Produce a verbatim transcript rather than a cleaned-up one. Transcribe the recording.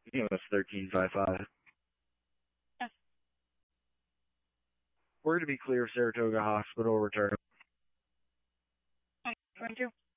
U S thirteen five five. Yes. We're to be clear of Saratoga Hospital, return. I'm going to.